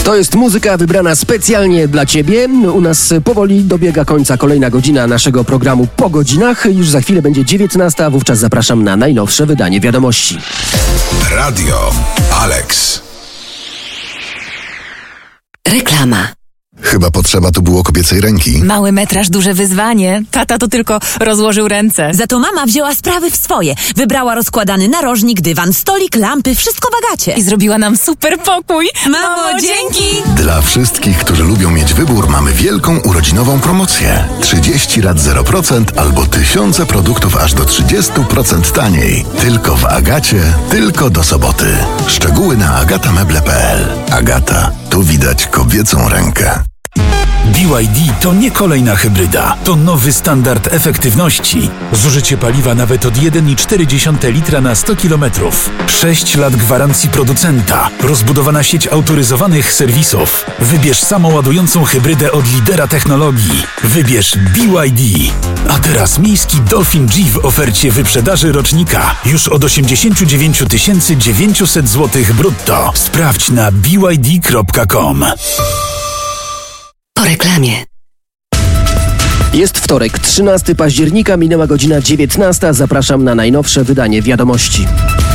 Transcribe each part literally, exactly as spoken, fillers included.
To jest muzyka wybrana specjalnie dla Ciebie. U nas powoli dobiega końca kolejna godzina naszego programu Po godzinach. Już za chwilę będzie dziewiętnasta, a wówczas zapraszam na najnowsze wydanie wiadomości. Radio Alex. Reklama. Chyba potrzeba tu było kobiecej ręki. Mały metraż, duże wyzwanie. Tata to tylko rozłożył ręce. Za to mama wzięła sprawy w swoje. Wybrała rozkładany narożnik, dywan, stolik, lampy, wszystko w Agacie. I zrobiła nam super pokój. Mamo, dzięki! Dla wszystkich, którzy lubią mieć wybór, mamy wielką urodzinową promocję. trzydzieści lat zero procent albo tysiące produktów aż do trzydzieści procent taniej. Tylko w Agacie, tylko do soboty. Szczegóły na agatameble kropka p l. Agata, tu widać kobiecą rękę. B Y D to nie kolejna hybryda, to nowy standard efektywności. Zużycie paliwa nawet od jeden i cztery dziesiąte litra na sto kilometrów. sześć lat gwarancji producenta. Rozbudowana sieć autoryzowanych serwisów. Wybierz samoładującą hybrydę od lidera technologii. Wybierz B Y D. A teraz miejski Dolphin G w ofercie wyprzedaży rocznika. Już od osiemdziesiąt dziewięć tysięcy dziewięćset złotych brutto. Sprawdź na b y d kropka com. Po reklamie. Jest wtorek, trzynastego października, minęła godzina dziewiętnasta. Zapraszam na najnowsze wydanie wiadomości.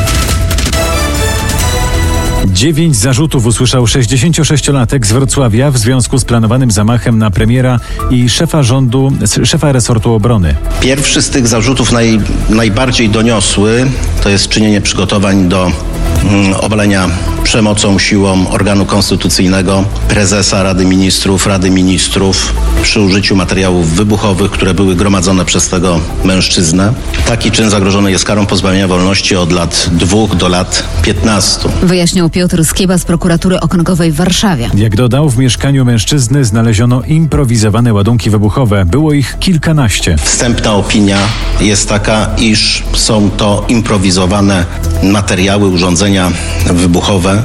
Dziewięć zarzutów usłyszał sześćdziesięciosześciolatek z Wrocławia w związku z planowanym zamachem na premiera i szefa rządu, szefa resortu obrony. Pierwszy z tych zarzutów naj, najbardziej doniosły to jest czynienie przygotowań do mm, obalenia przemocą, siłą organu konstytucyjnego prezesa Rady Ministrów, Rady Ministrów przy użyciu materiałów wybuchowych, które były gromadzone przez tego mężczyznę. Taki czyn zagrożony jest karą pozbawienia wolności od lat dwóch do lat piętnastu. Wyjaśnił Piotr Skiba z prokuratury okręgowej w Warszawie. Jak dodał, w mieszkaniu mężczyzny znaleziono improwizowane ładunki wybuchowe. Było ich kilkanaście. Wstępna opinia jest taka, iż są to improwizowane materiały, urządzenia wybuchowe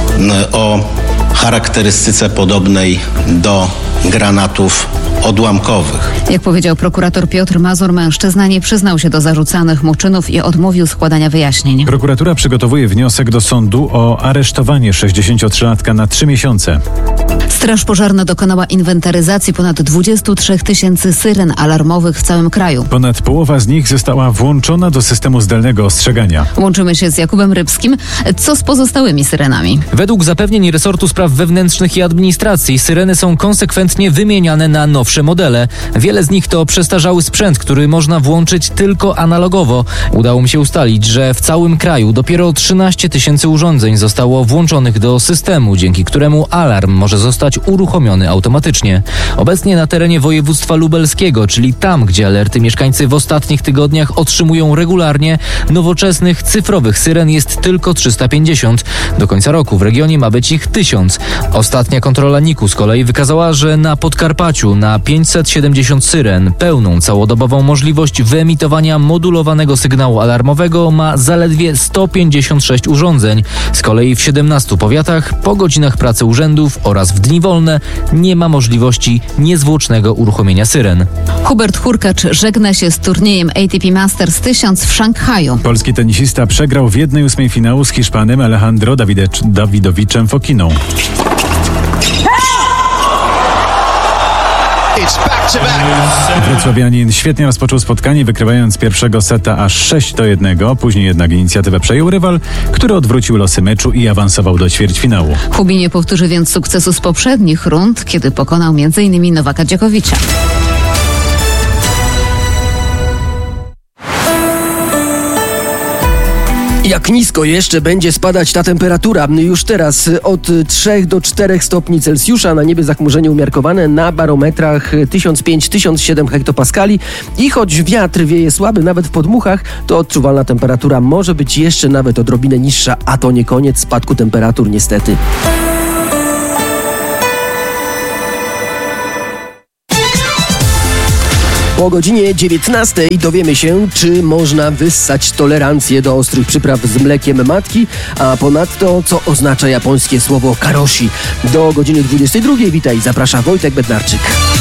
o charakterystyce podobnej do granatów odłamkowych. Jak powiedział prokurator Piotr Mazur, mężczyzna nie przyznał się do zarzucanych mu czynów i odmówił składania wyjaśnień. Prokuratura przygotowuje wniosek do sądu o aresztowanie sześćdziesięciotrzylatka na trzy miesiące. Straż Pożarna dokonała inwentaryzacji ponad dwudziestu trzech tysięcy syren alarmowych w całym kraju. Ponad połowa z nich została włączona do systemu zdalnego ostrzegania. Łączymy się z Jakubem Rybskim. Co z pozostałymi syrenami? Według zapewnień resortu spraw wewnętrznych i administracji syreny są konsekwentnie wymieniane na nowsze modele. Wiele z nich to przestarzały sprzęt, który można włączyć tylko analogowo. Udało mi się ustalić, że w całym kraju dopiero trzynaście tysięcy urządzeń zostało włączonych do systemu, dzięki któremu alarm może zostać uruchomiony automatycznie. Obecnie na terenie województwa lubelskiego, czyli tam, gdzie alerty mieszkańcy w ostatnich tygodniach otrzymują regularnie, nowoczesnych, cyfrowych syren jest tylko trzysta pięćdziesiąt. Do końca roku w regionie ma być ich tysiąc. Ostatnia kontrola N I K-u z kolei wykazała, że na Podkarpaciu na pięćset siedemdziesiąt syren pełną całodobową możliwość wyemitowania modulowanego sygnału alarmowego ma zaledwie sto pięćdziesiąt sześć urządzeń. Z kolei w siedemnastu powiatach po godzinach pracy urzędów oraz w dni wolne nie ma możliwości niezwłocznego uruchomienia syren. Hubert Hurkacz żegna się z turniejem A T P Masters tysiąc w Szanghaju. Polski tenisista przegrał w jednej ósmej finału z Hiszpanem Alejandro Davidecz- Dawidowiczem Fokiną. Wrocławianin świetnie rozpoczął spotkanie, wykrywając pierwszego seta aż sześć do jednego. Później jednak inicjatywę przejął rywal, który odwrócił losy meczu i awansował do ćwierćfinału. Hubi nie powtórzy więc sukcesu z poprzednich rund, kiedy pokonał między innymi Nowaka Dziokowicza. Jak nisko jeszcze będzie spadać ta temperatura? Już teraz od trzech do czterech stopni Celsjusza, na niebie zachmurzenie umiarkowane, na barometrach tysiąc pięć do tysiąc siedem hektopaskali i choć wiatr wieje słaby nawet w podmuchach, to odczuwalna temperatura może być jeszcze nawet odrobinę niższa, a to nie koniec spadku temperatur niestety. Po godzinie dziewiętnastej dowiemy się, czy można wyssać tolerancję do ostrych przypraw z mlekiem matki, a ponadto co oznacza japońskie słowo karoshi. Do godziny dwudziestej drugiej witaj, zaprasza Wojtek Bednarczyk.